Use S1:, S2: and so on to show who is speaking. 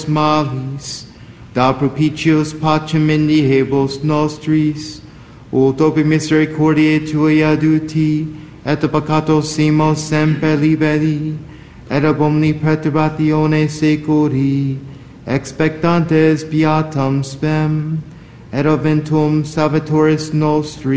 S1: malis, da propitios pacem indihebos nostris, ut ope misericordiae tuae aduti, et peccatosimus semper liberi, et ab omni perturbatione seculi, expectantes beatam spem, et oventum salvatoris nostri,